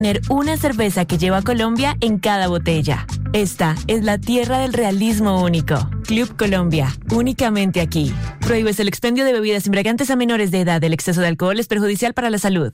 Tener una cerveza que lleva Colombia en cada botella. Esta es la tierra del realismo único. Club Colombia, únicamente aquí. Prohíbes el expendio de bebidas embriagantes a menores de edad. El exceso de alcohol es perjudicial para la salud.